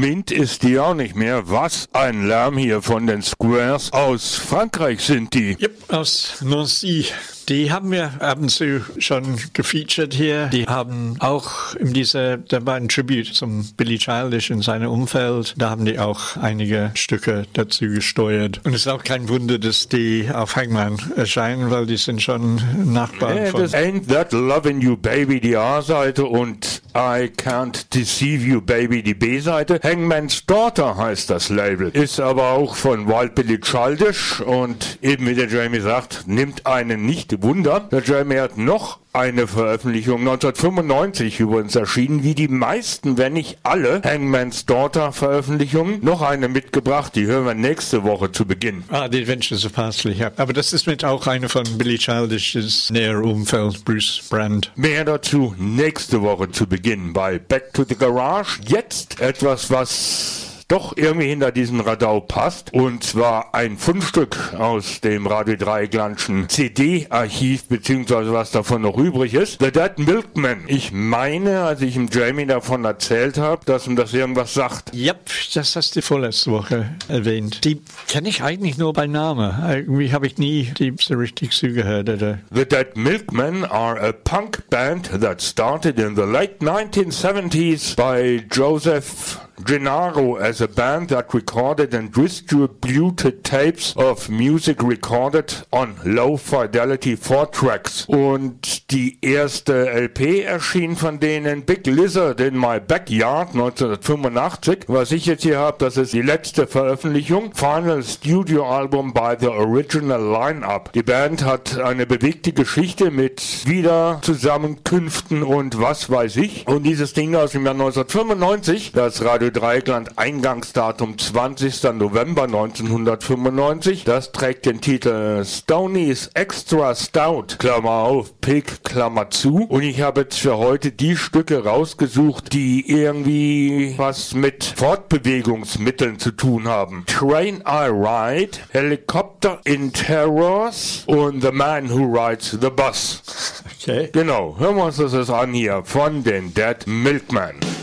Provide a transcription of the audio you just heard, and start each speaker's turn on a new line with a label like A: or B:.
A: Mint ist die auch nicht mehr. Was ein Lärm hier von den Squares. Aus Frankreich sind die.
B: Yep, aus Nancy. Die haben wir ab und zu schon gefeatured hier. Die haben auch da war ein Tribute zum Billy Childish in seinem Umfeld. Da haben die auch einige Stücke dazu gesteuert. Und es ist auch kein Wunder, dass die auf Hangman erscheinen, weil die sind schon Nachbarn von...
A: Das Ain't That Lovin' You Baby, die A-Seite, und I Can't Deceive You Baby, die B-Seite. Hangman's Daughter heißt das Label. Ist aber auch von Wild Billy Childish und eben wie der Jamie sagt, nimmt einen nicht Wunder. Der Jamie hat noch eine Veröffentlichung 1995 übrigens erschienen, wie die meisten, wenn nicht alle Hangman's Daughter Veröffentlichungen. Noch eine mitgebracht, die hören wir nächste Woche zu Beginn.
B: The Adventures of Parsley, ja. Aber das ist mit auch eine von Billy Childish's näher Umfeld, Bruce Brand.
A: Mehr dazu nächste Woche zu Beginn bei Back to the Garage. Jetzt etwas, was doch irgendwie hinter diesen Radau passt. Und zwar ein Fundstück aus dem Radio Dreiecklandschen CD-Archiv, beziehungsweise was davon noch übrig ist. The Dead Milkmen. Ich meine, als ich ihm Jamie davon erzählt habe, dass ihm das irgendwas sagt.
B: Yep, das hast du vorletzte Woche erwähnt. Die kenne ich eigentlich nur bei Namen. Irgendwie habe ich nie die so richtig zugehört. Oder?
A: The Dead Milkmen are a punk band that started in the late 1970s by Joseph Gennaro as a band that recorded and distributed tapes of music recorded on low-fidelity 4-Tracks. Und die erste LP erschien von denen, Big Lizard in My Backyard, 1985. Was ich jetzt hier habe, das ist die letzte Veröffentlichung. Final Studio Album by the Original Line-Up. Die Band hat eine bewegte Geschichte mit Wiederzusammenkünften und was weiß ich. Und dieses Ding aus dem Jahr 1995, das Radio Dreieckland Eingangsdatum 20. November 1995. Das trägt den Titel Stoney's Extra Stout, Klammer auf, Pig, Klammer zu. Und ich habe jetzt für heute die Stücke rausgesucht, die irgendwie was mit Fortbewegungsmitteln zu tun haben. Train I Ride, Helicopter in Terrors und The Man Who Rides the Bus.
B: Okay.
A: Genau, hören wir uns das an hier von den Dead Milkmen.